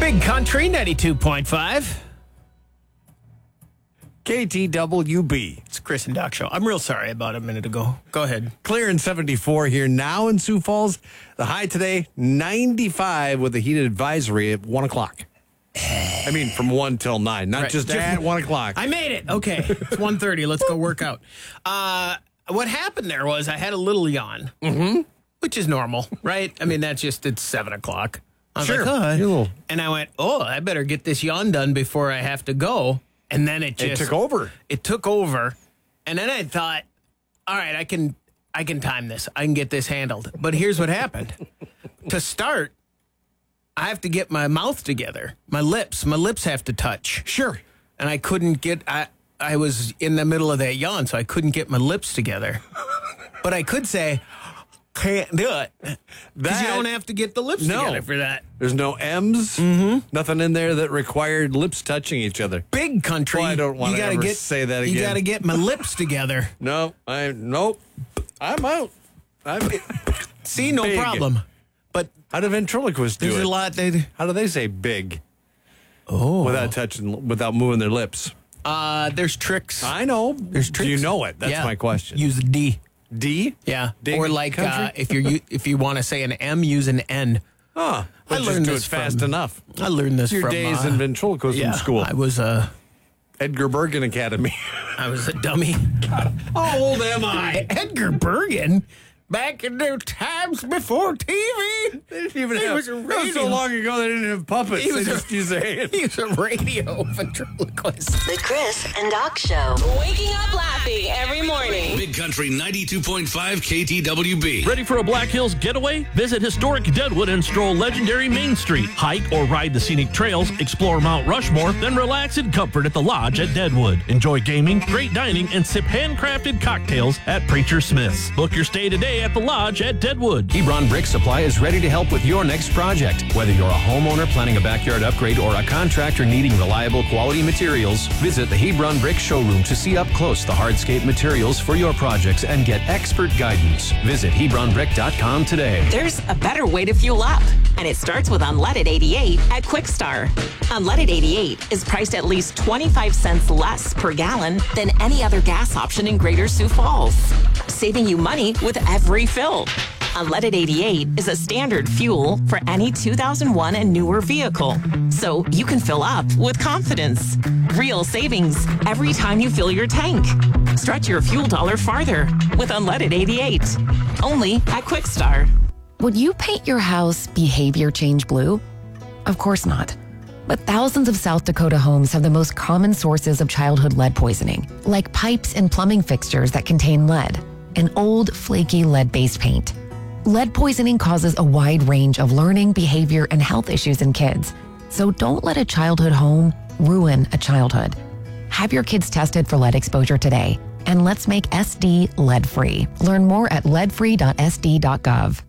Big Country 92.5. KTWB. It's Chris and Doc Show. I'm real sorry about a minute ago. Go ahead. Clear and 74 here now in Sioux Falls. The high today, 95 with a heated advisory at 1 o'clock. I mean, from 1 till 9, not just at 1 o'clock. I made it. Okay. It's 1:30. Let's go work out. What happened there was I had a little yawn, which is normal, right? I mean, it's 7 o'clock. I was like, and I went, I better get this yawn done before I have to go. And then it took over. It took over. And then I thought, all right, I can time this. I can get this handled. But here's what happened. To start, I have to get my mouth together. My lips have to touch. Sure. And I couldn't get, I was in the middle of that yawn, so I couldn't get my lips together. But I could say, can't do it. Because you don't have to get the lips together for that. There's no M's. Nothing in there that required lips touching each other. Big Country. Well, I don't want to ever say that again. You got to get my lips together. Nope. I'm out. See, no big. Problem. But how do ventriloquists do it? There's a lot. How do they say big? Without touching, without moving their lips. There's tricks. I know. There's tricks. Do you know it? That's my question. Use a D. D? Yeah. Big or like if you want to say an M, use an N. I learned this fast enough. I learned this your from days in ventriloquism school. I was Edgar Bergen Academy. I was a dummy. How old am I? Edgar Bergen? Back in their times before TV. They didn't even have. It was so long ago they didn't have puppets. They just used their hands. He was a radio ventriloquist. The Chris and Doc Show. Waking up laughing every morning. Big Country 92.5 KTWB. Ready for a Black Hills getaway? Visit historic Deadwood and stroll legendary Main Street. Hike or ride the scenic trails, explore Mount Rushmore, then relax in comfort at the Lodge at Deadwood. Enjoy gaming, great dining, and sip handcrafted cocktails at Preacher Smith's. Book your stay today at the Lodge at Deadwood. Hebron Brick Supply is ready to help with your next project. Whether you're a homeowner planning a backyard upgrade or a contractor needing reliable quality materials, visit the Hebron Brick showroom to see up close the hardscape materials for your projects and get expert guidance. Visit HebronBrick.com today. There's a better way to fuel up, and it starts with Unleaded 88 at Quickstar. Unleaded 88 is priced at least 25 cents less per gallon than any other gas option in Greater Sioux Falls, saving you money with every fill. Unleaded 88 is a standard fuel for any 2001 and newer vehicle, so you can fill up with confidence. Real savings every time you fill your tank. Stretch your fuel dollar farther with Unleaded 88. Only at Quickstar. Would you paint your house behavior change blue? Of course not. But thousands of South Dakota homes have the most common sources of childhood lead poisoning, like pipes and plumbing fixtures that contain lead, and old, flaky lead-based paint. Lead poisoning causes a wide range of learning, behavior, and health issues in kids. So don't let a childhood home ruin a childhood. Have your kids tested for lead exposure today, and let's make SD lead-free. Learn more at leadfree.sd.gov.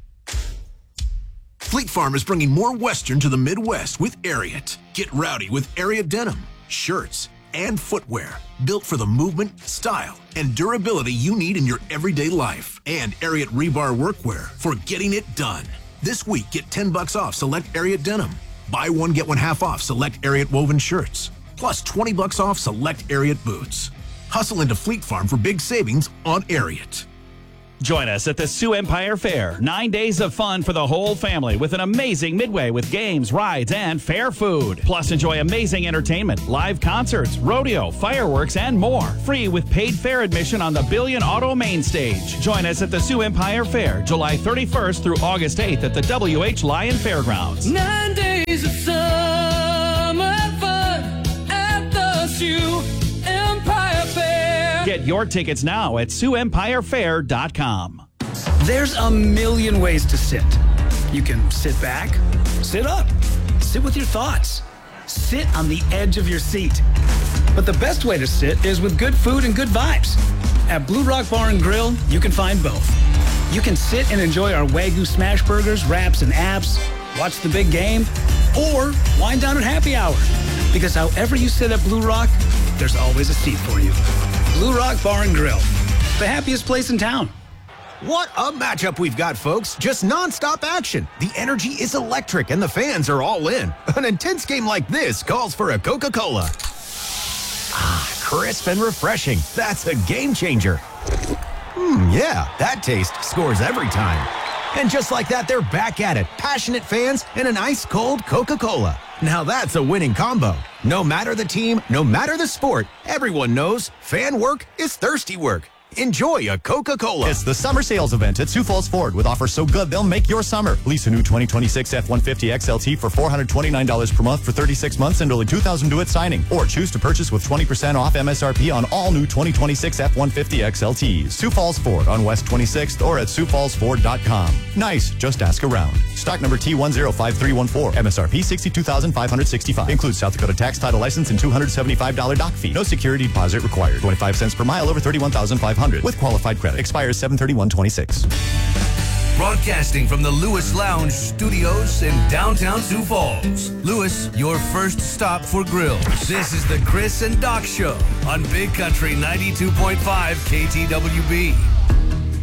Fleet Farm is bringing more Western to the Midwest with Ariat. Get rowdy with Ariat denim, shirts, and footwear built for the movement, style, and durability you need in your everyday life. And Ariat rebar workwear for getting it done. This week, get $10 off select Ariat denim. Buy one, get one half off select Ariat woven shirts. Plus $20 off select Ariat boots. Hustle into Fleet Farm for big savings on Ariat. Join us at the Sioux Empire Fair. 9 days of fun for the whole family with an amazing midway with games, rides, and fair food. Plus, enjoy amazing entertainment, live concerts, rodeo, fireworks, and more. Free with paid fair admission on the Billion Auto Main Stage. Join us at the Sioux Empire Fair, July 31st through August 8th at the W.H. Lyon Fairgrounds. 9 days of summer fun at the Sioux Empire Fair. Get your tickets now at SiouxEmpireFair.com. There's a million ways to sit. You can sit back, sit up, sit with your thoughts, sit on the edge of your seat. But the best way to sit is with good food and good vibes. At Blue Rock Bar and Grill, you can find both. You can sit and enjoy our Wagyu smash burgers, wraps, and apps, watch the big game, or wind down at happy hour. Because however you sit at Blue Rock, there's always a seat for you. Blue Rock Bar and Grill, the happiest place in town. What a matchup we've got, folks. Just nonstop action. The energy is electric and the fans are all in. An intense game like this calls for a Coca-Cola. Ah, crisp and refreshing. That's a game changer. Yeah, that taste scores every time. And just like that, they're back at it. Passionate fans and an ice-cold Coca-Cola. Now that's a winning combo. No matter the team, no matter the sport, everyone knows fan work is thirsty work. Enjoy a Coca-Cola. It's the summer sales event at Sioux Falls Ford with offers so good they'll make your summer. Lease a new 2026 F-150 XLT for $429 per month for 36 months and only $2,000 due at signing. Or choose to purchase with 20% off MSRP on all new 2026 F-150 XLTs. Sioux Falls Ford on West 26th or at SiouxFallsFord.com. Nice, just ask around. Stock number T105314. MSRP $62,565. Includes South Dakota tax, title, license, and $275 dock fee. No security deposit required. 25 cents per mile over 31,500 with qualified credit. Expires 7/31/26. Broadcasting from the Lewis Lounge Studios in downtown Sioux Falls. Lewis, your first stop for grills. This is the Chris and Doc Show on Big Country 92.5 KTWB.